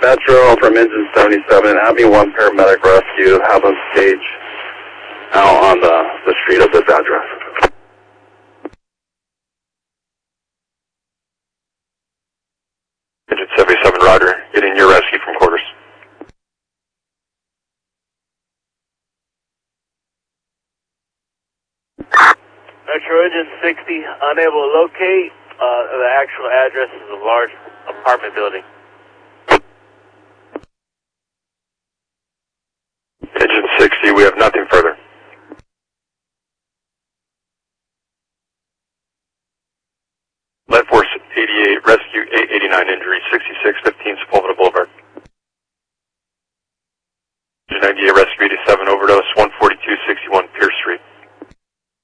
Metro from engine 77, have me one paramedic rescue, have them stage out on the street of this address. Engine 77, Roger, getting your rescue from quarters. Metro engine 60, unable to locate. The actual address is a large apartment building. Engine 60, we have nothing further. Lead Force 88, rescue 889, injury 6615 Sepulveda Boulevard. Engine 98, rescue